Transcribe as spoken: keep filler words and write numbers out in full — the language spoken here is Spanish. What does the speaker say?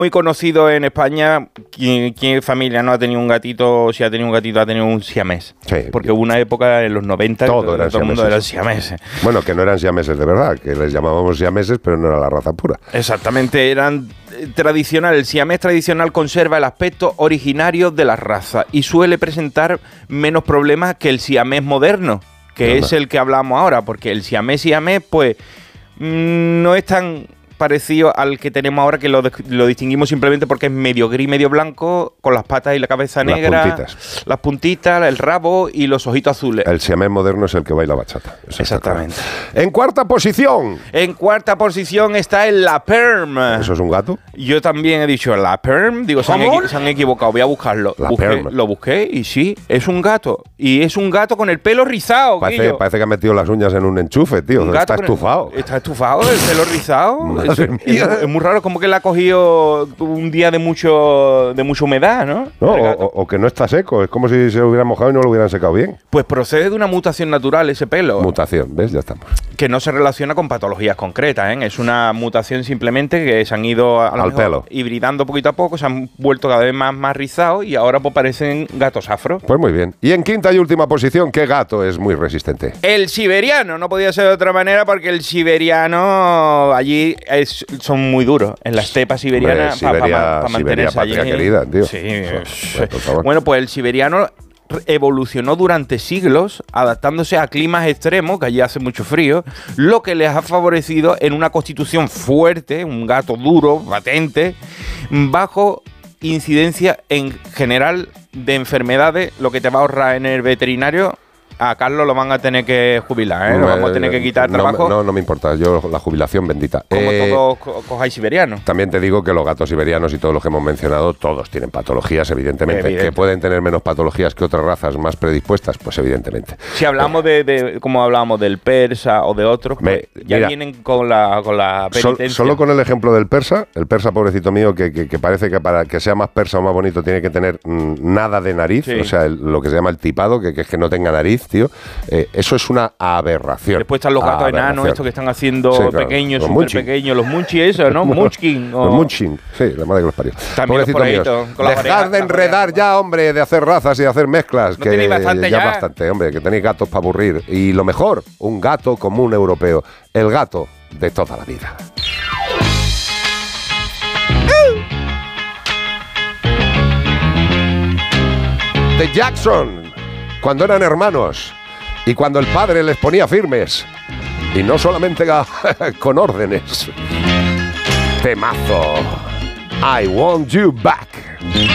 muy conocido en España. ¿Quién, quién familia no ha tenido un gatito? Si ha tenido un gatito, ha tenido un siamés. Sí. Porque hubo una época en los noventa todo, todo, eran todo el mundo eran siameses. Bueno, que no eran siameses de verdad, que les llamábamos siameses, pero no era la raza pura. Exactamente, eran eh, tradicional. El siamés tradicional conserva el aspecto originario de la raza y suele presentar menos problemas que el siamés moderno, que no, es no. el que hablamos ahora, porque el siamés siamés, pues, mmm, no es tan parecido al que tenemos ahora, que lo, lo distinguimos simplemente porque es medio gris, medio blanco, con las patas y la cabeza las negra, puntitas. las puntitas, el rabo y los ojitos azules. El siamés moderno es el que baila bachata. Exactamente. En cuarta posición. En cuarta posición está el La Perm. ¿Eso es un gato? Yo también he dicho La Perm. Digo, se han, equi- se han equivocado. Voy a buscarlo. La busqué, Perm. Lo busqué y sí, es un gato. Y es un gato con el pelo rizado. Parece, parece que ha metido las uñas en un enchufe, tío. Un Está estufado. El, está estufado, el pelo rizado. Madre es, mía. Es, es muy raro, como que le ha cogido un día de mucho de mucha humedad, ¿no? No, o, o que no está seco. Es como si se lo hubieran mojado y no lo hubieran secado bien. Pues procede de una mutación natural ese pelo. Mutación, ¿ves? Ya estamos. Que no se relaciona con patologías concretas, ¿eh? Es una mutación simplemente que se han ido a lo al mejor pelo hibridando poquito a poco, se han vuelto cada vez más, más rizados y ahora pues parecen gatos afro. Pues muy bien. Y en quinta y última posición, ¿qué gato es muy resistente? El siberiano, no podía ser de otra manera porque el siberiano allí es, son muy duros. En la estepa siberiana, para pa, pa, pa mantenerse Siberia, patria allí. Querida, tío. Sí, bueno, por favor. Bueno, pues el siberiano evolucionó durante siglos adaptándose a climas extremos, que allí hace mucho frío, lo que les ha favorecido en una constitución fuerte, un gato duro, patente, bajo incidencia en general de enfermedades, lo que te va a ahorrar en el veterinario. A Carlos lo van a tener que jubilar, ¿eh? Lo vamos a tener que quitar no, trabajo. No, no me importa, yo la jubilación bendita. Como eh, todos co cojáis siberianos. También te digo que los gatos siberianos y todos los que hemos mencionado, todos tienen patologías, evidentemente. Evidente. Que pueden tener menos patologías que otras razas más predispuestas, pues evidentemente. Si hablamos eh, de, de, como hablábamos del persa o de otros, pues me, ya mira, vienen con la, con la penitencia. Sol, solo con el ejemplo del persa, el persa, pobrecito mío, que, que, que parece que para que sea más persa o más bonito tiene que tener mmm, nada de nariz, sí. O sea, el, lo que se llama el tipado, que, que es que no tenga nariz, tío. Eh, Eso es una aberración. Después están los gatos enanos, estos que están haciendo sí, claro, pequeños, súper pequeños, los munchi, eso, ¿no? Munchkin. O... Los munchkin, sí, la madre que los parió. También Pobrecito mío. Dejad de enredar ya, hombre, de hacer razas y de hacer mezclas. No que tenéis bastante ya. ya. bastante, hombre, que tenéis gatos para aburrir. Y lo mejor, un gato común europeo. El gato de toda la vida. The Jackson, cuando eran hermanos. Y cuando el padre les ponía firmes. Y no solamente con órdenes. Temazo. I want you back.